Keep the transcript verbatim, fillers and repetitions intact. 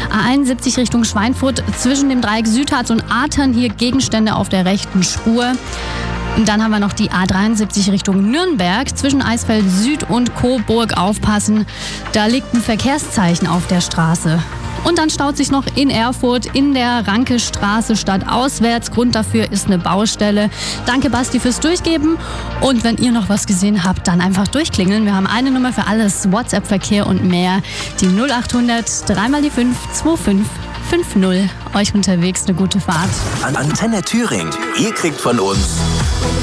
A einundsiebzig Richtung Schweinfurt zwischen dem Dreieck Südharz und Athern hier Gegenstände auf der rechten Spur. Und dann haben wir noch die A dreiundsiebzig Richtung Nürnberg zwischen Eisfeld Süd und Coburg. Aufpassen, da liegt ein Verkehrszeichen auf der Straße. Und dann staut sich noch in Erfurt in der Rankestraße stadtauswärts. Grund dafür ist eine Baustelle. Danke Basti fürs Durchgeben. Und wenn ihr noch was gesehen habt, dann einfach durchklingeln. Wir haben eine Nummer für alles, WhatsApp-Verkehr und mehr. Die null acht hundert drei mal die fünf zwei fünf fünf null. Euch unterwegs eine gute Fahrt. Antenne Thüringen. Ihr kriegt von uns